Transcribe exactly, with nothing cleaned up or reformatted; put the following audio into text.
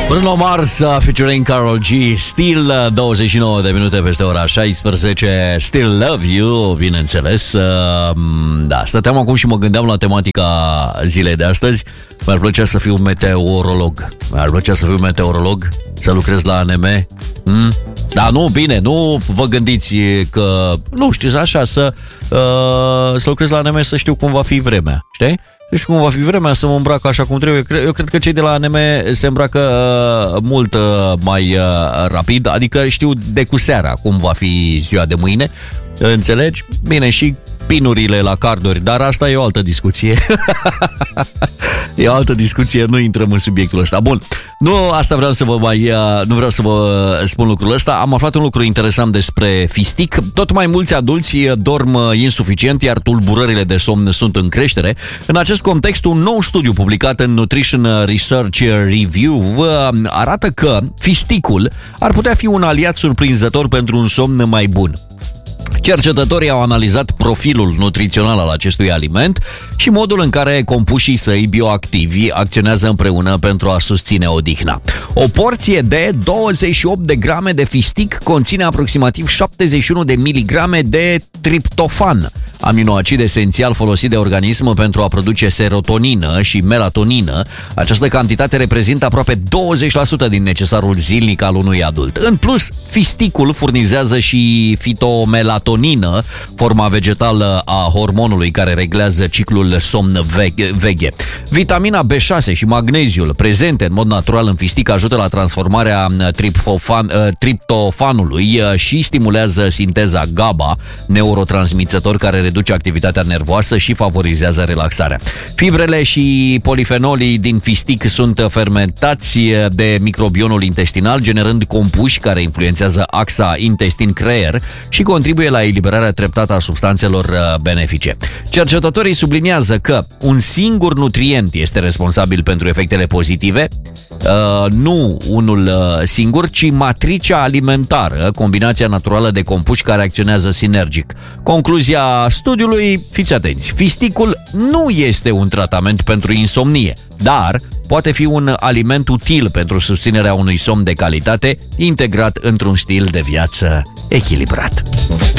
Bruno Mars featuring Karol G, Still, douăzeci și nouă de minute peste ora șaisprezece. Still Love You, bineînțeles. Da, stăteam acum și mă gândeam la tematica zilei de astăzi. Mi-ar plăcea să fiu meteorolog. Mi-ar plăcea să fiu meteorolog, să lucrez la A N M. hmm? Da, nu, bine, nu vă gândiți că, nu știți, așa, să, uh, să lucrez la A N M, să știu cum va fi vremea, știi? Deci cum va fi vremea, să mă îmbrac așa cum trebuie. Eu cred că cei de la A N M se îmbracă uh, mult uh, mai uh, rapid, adică știu de cu seara cum va fi ziua de mâine. Înțelegi? Bine, și pinurile la carduri, dar asta e o altă discuție. E o altă discuție, nu intrăm în subiectul ăsta. Bun, nu asta vreau să vă mai, nu vreau să vă spun lucrul ăsta. Am aflat un lucru interesant despre fistic. Tot mai mulți adulți dorm insuficient, iar tulburările de somn sunt în creștere. În acest context, un nou studiu publicat în Nutrition Research Review arată că fisticul ar putea fi un aliat surprinzător pentru un somn mai bun. Cercetătorii au analizat profilul nutrițional al acestui aliment și modul în care compușii săi bioactivi acționează împreună pentru a susține odihna. O porție de douăzeci și opt de grame de fistic conține aproximativ șaptezeci și unu de miligrame de triptofan, aminoacid esențial folosit de organism pentru a produce serotonină și melatonină. Această cantitate reprezintă aproape douăzeci la sută din necesarul zilnic al unui adult. În plus, fisticul furnizează și fitomelatonină, forma vegetală a hormonului care reglează ciclul somn-veghe. Vitamina B șase și magneziul prezente în mod natural în fistic ajută la transformarea triptofan, triptofanului și stimulează sinteza GABA, neurotransmițător care reduce activitatea nervoasă și favorizează relaxarea. Fibrele și polifenolii din fistic sunt fermentați de microbionul intestinal, generând compuși care influențează axa intestin-creier și contribuie la eliberarea treptată a substanțelor benefice. Cercetătorii subliniază că un singur nutrient este responsabil pentru efectele pozitive, uh, nu unul uh, singur, ci matricea alimentară, combinația naturală de compuși care acționează sinergic. Concluzia studiului, fiți atenți, fisticul nu este un tratament pentru insomnie, dar poate fi un aliment util pentru susținerea unui somn de calitate, integrat într-un stil de viață echilibrat.